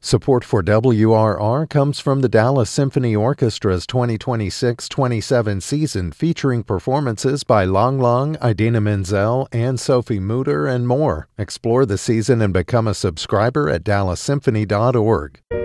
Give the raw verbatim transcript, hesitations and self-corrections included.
Support for W R R comes from the Dallas Symphony Orchestra's twenty twenty-six twenty-seven season, featuring performances by Lang Lang, Idina Menzel, and Sophie Mutter, and more. Explore the season and become a subscriber at dallas symphony dot org.